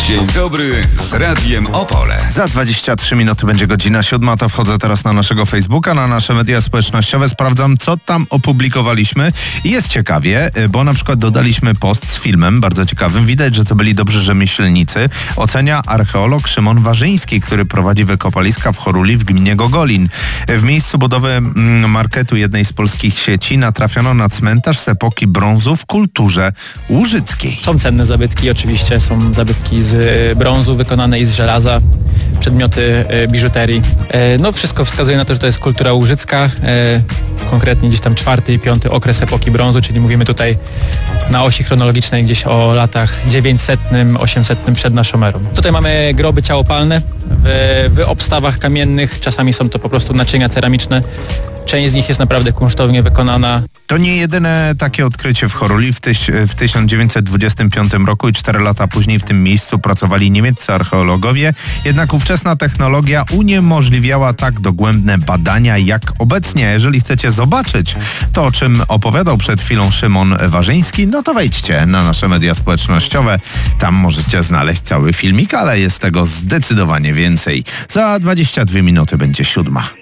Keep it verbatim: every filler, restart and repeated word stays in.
Dzień dobry z Radiem Opole. Za dwadzieścia trzy minuty będzie godzina siódma, to wchodzę teraz na naszego Facebooka, na nasze media społecznościowe, sprawdzam, co tam opublikowaliśmy i jest ciekawie, bo na przykład dodaliśmy post z filmem, bardzo ciekawym. Widać, że to byli dobrzy rzemieślnicy. Ocenia archeolog Szymon Warzyński, który prowadzi wykopaliska w Choruli w gminie Gogolin. W miejscu budowy marketu jednej z polskich sieci natrafiono na cmentarz z epoki brązu w kulturze łużyckiej. Są cenne zabytki, oczywiście są zabytki z brązu wykonane i z żelaza, przedmioty biżuterii. No wszystko wskazuje na to, że to jest kultura łużycka, konkretnie gdzieś tam czwarty i piąty okres epoki brązu, czyli mówimy tutaj na osi chronologicznej gdzieś o latach dziewięćsetnym, osiemsetnym przed naszą erą. Tutaj mamy groby ciałopalne w, w obstawach kamiennych, czasami są to po prostu naczynia ceramiczne. Część z nich jest naprawdę kunsztownie wykonana. To nie jedyne takie odkrycie w Choruli. W, tyś, w tysiąc dziewięćset dwudziestym piątym roku i cztery lata później w tym miejscu pracowali niemieccy archeologowie. Jednak ówczesna technologia uniemożliwiała tak dogłębne badania jak obecnie. Jeżeli chcecie zobaczyć to, o czym opowiadał przed chwilą Szymon Warzyński, no to wejdźcie na nasze media społecznościowe. Tam możecie znaleźć cały filmik, ale jest tego zdecydowanie więcej. Za dwadzieścia dwie minuty będzie siódma.